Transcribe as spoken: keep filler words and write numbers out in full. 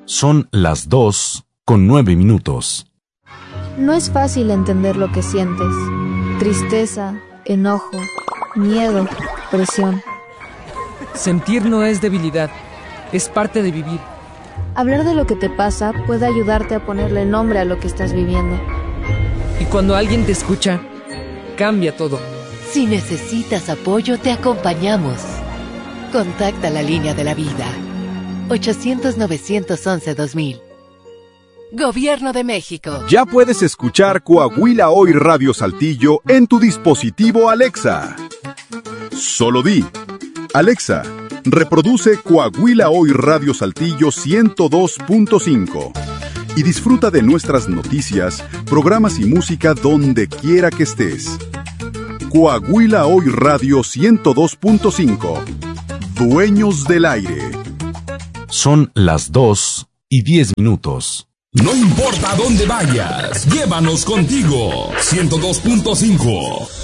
Son las dos con nueve minutos. No es fácil entender lo que sientes. Tristeza, enojo, miedo, presión. Sentir no es debilidad, es parte de vivir. Hablar de lo que te pasa puede ayudarte a ponerle nombre a lo que estás viviendo. Y cuando alguien te escucha, cambia todo. Si necesitas apoyo, te acompañamos. Contacta la línea de la vida. ochocientos, novecientos once, dos mil. Gobierno de México. Ya puedes escuchar Coahuila Hoy Radio Saltillo en tu dispositivo Alexa. Solo di: Alexa, reproduce Coahuila Hoy Radio Saltillo ciento dos punto cinco y disfruta de nuestras noticias, programas y música donde quiera que estés. Coahuila Hoy Radio ciento dos punto cinco. Dueños del aire. Son las dos y diez minutos. No importa dónde vayas, llévanos contigo. ciento dos punto cinco.